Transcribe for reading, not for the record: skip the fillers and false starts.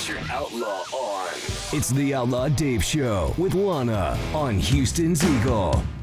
Get your outlaw on. It's the Outlaw Dave Show with Lana on Houston's Eagle.